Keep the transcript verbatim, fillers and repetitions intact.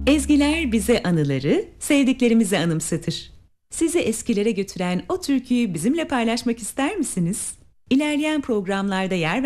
Ezgiler bize anıları, sevdiklerimizi anımsatır. Sizi eskilere götüren o türküyü bizimle paylaşmak ister misiniz? İlerleyen programlarda yer